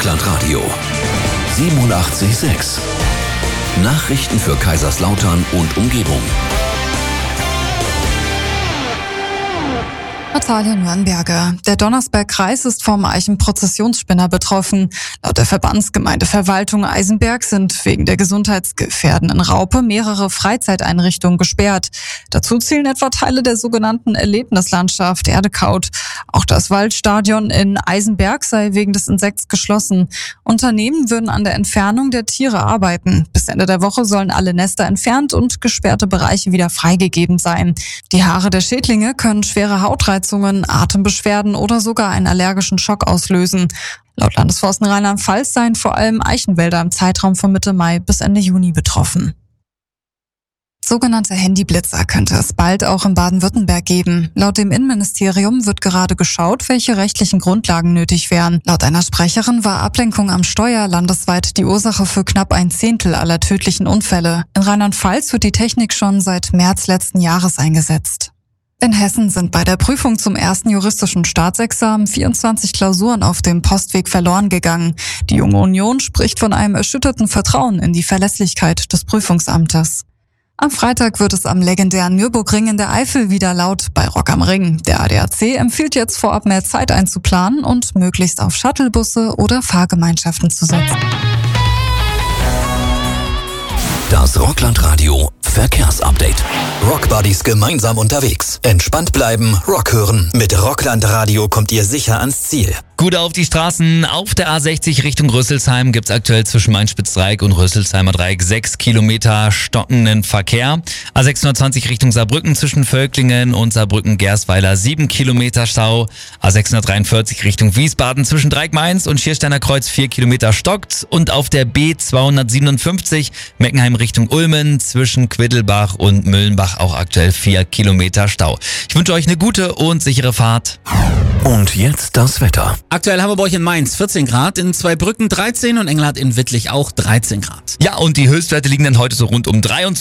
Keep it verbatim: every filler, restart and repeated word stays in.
Rockland Radio siebenundachtzig Komma sechs. Nachrichten für Kaiserslautern und Umgebung. Natalia Nürnberger. Der Donnersberg-Kreis ist vom Eichenprozessionsspinner betroffen. Laut der Verbandsgemeindeverwaltung Eisenberg sind wegen der gesundheitsgefährdenden Raupe mehrere Freizeiteinrichtungen gesperrt. Dazu zählen etwa Teile der sogenannten Erlebnislandschaft Erdekaut. Auch das Waldstadion in Eisenberg sei wegen des Insekts geschlossen. Unternehmen würden an der Entfernung der Tiere arbeiten. Bis Ende der Woche sollen alle Nester entfernt und gesperrte Bereiche wieder freigegeben sein. Die Haare der Schädlinge können schwere Hautreizungen, Atembeschwerden oder sogar einen allergischen Schock auslösen. Laut Landesforsten Rheinland-Pfalz seien vor allem Eichenwälder im Zeitraum von Mitte Mai bis Ende Juni betroffen. Sogenannte Handyblitzer könnte es bald auch in Baden-Württemberg geben. Laut dem Innenministerium wird gerade geschaut, welche rechtlichen Grundlagen nötig wären. Laut einer Sprecherin war Ablenkung am Steuer landesweit die Ursache für knapp ein Zehntel aller tödlichen Unfälle. In Rheinland-Pfalz wird die Technik schon seit März letzten Jahres eingesetzt. In Hessen sind bei der Prüfung zum ersten juristischen Staatsexamen vierundzwanzig Klausuren auf dem Postweg verloren gegangen. Die Junge Union spricht von einem erschütterten Vertrauen in die Verlässlichkeit des Prüfungsamtes. Am Freitag wird es am legendären Nürburgring in der Eifel wieder laut bei Rock am Ring. Der A D A C empfiehlt jetzt vorab mehr Zeit einzuplanen und möglichst auf Shuttlebusse oder Fahrgemeinschaften zu setzen. Das Rockland Radio Verkehrsupdate. Rockbuddies gemeinsam unterwegs. Entspannt bleiben, Rock hören. Mit Rockland Radio kommt ihr sicher ans Ziel. Gut auf die Straßen. Auf der A sechzig Richtung Rüsselsheim gibt's aktuell zwischen Main-Spitz-Dreieck und Rüsselsheimer Dreieck sechs Kilometer stockenden Verkehr. A sechshundertzwanzig Richtung Saarbrücken zwischen Völklingen und Saarbrücken-Gersweiler sieben Kilometer Stau. A sechshundertdreiundvierzig Richtung Wiesbaden zwischen Dreieckmainz und Schiersteiner Kreuz vier Kilometer stockt. Und auf der B zweihundertsiebenundfünfzig Meckenheim Richtung Ulmen zwischen Quiddelbach und Müllenbach auch aktuell vier Kilometer Stau. Ich wünsche euch eine gute und sichere Fahrt. Und jetzt das Wetter. Aktuell haben wir bei euch in Mainz vierzehn Grad, in Zweibrücken dreizehn und Engelhardt in Wittlich auch dreizehn Grad. Ja, und die Höchstwerte liegen dann heute so rund um dreiundzwanzig.